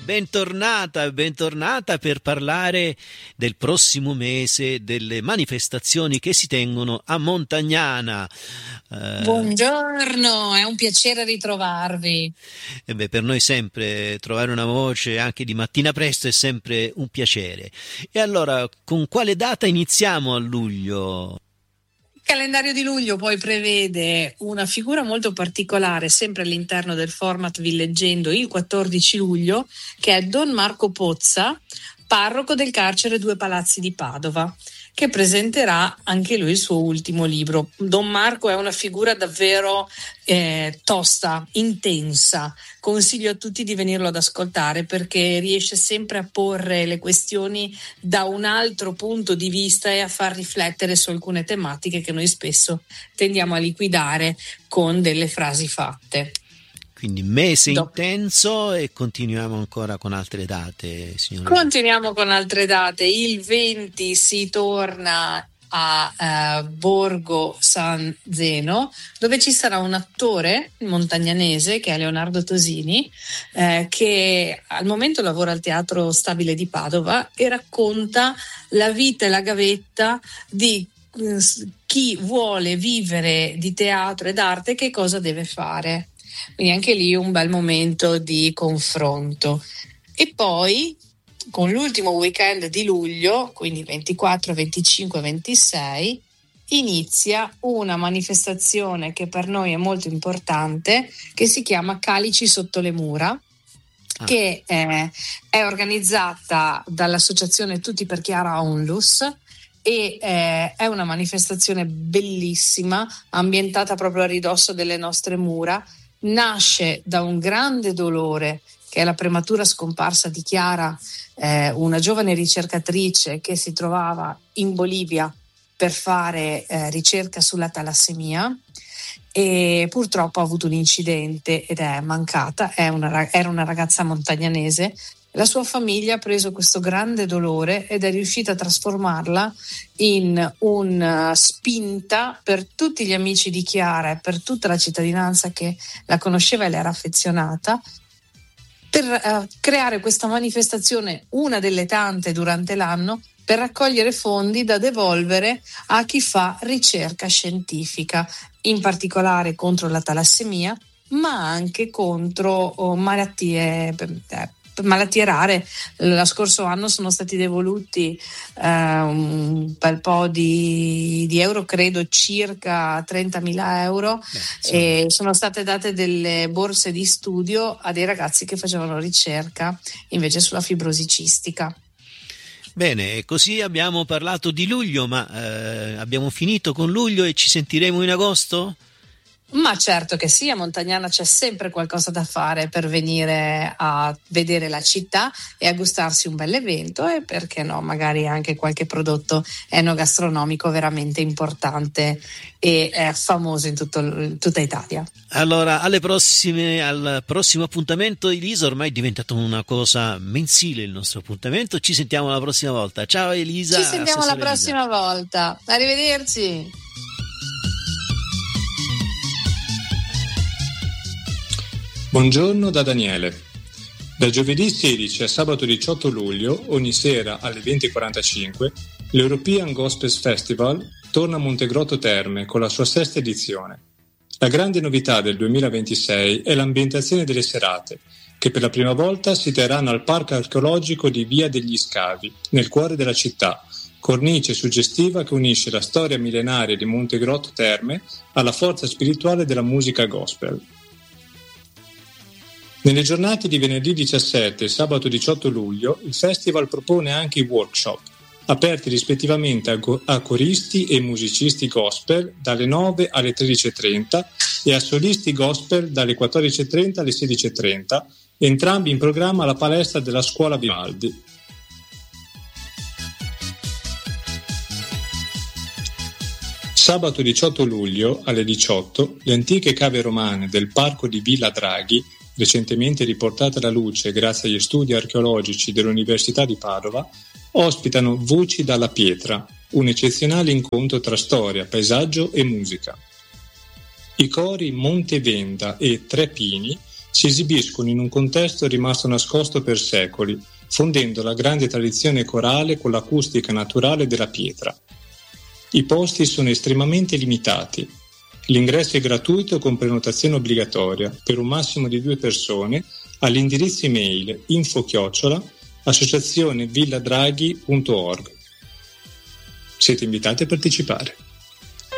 bentornata per parlare del prossimo mese, delle manifestazioni che si tengono a Montagnana. Buongiorno, è un piacere ritrovarvi. Per noi sempre trovare una voce anche di mattina presto è sempre un piacere. E allora, con quale data iniziamo a luglio? Il calendario di luglio poi prevede una figura molto particolare, sempre all'interno del format Villeggendo, il 14 luglio, che è Don Marco Pozza, parroco del carcere Due Palazzi di Padova, che presenterà anche lui il suo ultimo libro. Don Marco è una figura davvero tosta, intensa. Consiglio a tutti di venirlo ad ascoltare perché riesce sempre a porre le questioni da un altro punto di vista e a far riflettere su alcune tematiche che noi spesso tendiamo a liquidare con delle frasi fatte. Quindi mese intenso e continuiamo ancora con altre date, signora. Continuiamo con altre date. Il 20 si torna a Borgo San Zeno, dove ci sarà un attore montagnanese che è Leonardo Tosini, che al momento lavora al Teatro Stabile di Padova e racconta la vita e la gavetta di chi vuole vivere di teatro ed arte, che cosa deve fare. Quindi anche lì un bel momento di confronto. E poi con l'ultimo weekend di luglio, quindi 24, 25, 26, inizia una manifestazione che per noi è molto importante, che si chiama Calici sotto le mura, che è organizzata dall'associazione Tutti per Chiara Onlus e è una manifestazione bellissima, ambientata proprio a ridosso delle nostre mura. Nasce da un grande dolore che è la prematura scomparsa di Chiara, una giovane ricercatrice che si trovava in Bolivia per fare ricerca sulla talassemia e purtroppo ha avuto un incidente ed è mancata. Era una ragazza montagnanese. La sua famiglia ha preso questo grande dolore ed è riuscita a trasformarla in una spinta per tutti gli amici di Chiara e per tutta la cittadinanza che la conosceva e le era affezionata, per creare questa manifestazione, una delle tante durante l'anno, per raccogliere fondi da devolvere a chi fa ricerca scientifica, in particolare contro la talassemia, ma anche contro malattie rare. Lo scorso anno sono stati devoluti un bel po' di euro, credo circa 30.000 euro, e sono state date delle borse di studio a dei ragazzi che facevano ricerca invece sulla fibrosi cistica. Bene, così abbiamo parlato di luglio, ma abbiamo finito con luglio e ci sentiremo in agosto? Ma certo che sì, a Montagnana c'è sempre qualcosa da fare per venire a vedere la città e a gustarsi un bel evento e perché no, magari anche qualche prodotto enogastronomico veramente importante e famoso in tutta Italia. Allora, al prossimo appuntamento, Elisa, ormai è diventato una cosa mensile il nostro appuntamento, ci sentiamo la prossima volta. Ciao Elisa. Ci sentiamo la prossima volta, arrivederci. Buongiorno da Daniele. Da giovedì 16 a sabato 18 luglio, ogni sera alle 20:45, l'European Gospel Festival torna a Montegrotto Terme con la sua sesta edizione. La grande novità del 2026 è l'ambientazione delle serate, che per la prima volta si terranno al Parco Archeologico di Via degli Scavi, nel cuore della città, cornice suggestiva che unisce la storia millenaria di Montegrotto Terme alla forza spirituale della musica gospel. Nelle giornate di venerdì 17 e sabato 18 luglio il festival propone anche i workshop, aperti rispettivamente a coristi e musicisti gospel dalle 9 alle 13:30 e a solisti gospel dalle 14:30 alle 16:30, entrambi in programma alla palestra della Scuola Vivaldi. Sabato 18 luglio alle 18 le antiche cave romane del parco di Villa Draghi, recentemente riportate alla luce grazie agli studi archeologici dell'Università di Padova, ospitano Voci dalla Pietra, un eccezionale incontro tra storia, paesaggio e musica. I cori Montevenda e Tre Pini si esibiscono in un contesto rimasto nascosto per secoli, fondendo la grande tradizione corale con l'acustica naturale della pietra. I posti sono estremamente limitati. L'ingresso è gratuito con prenotazione obbligatoria per un massimo di 2 persone all'indirizzo email info@associazionevilladraghi.org. Siete invitati a partecipare.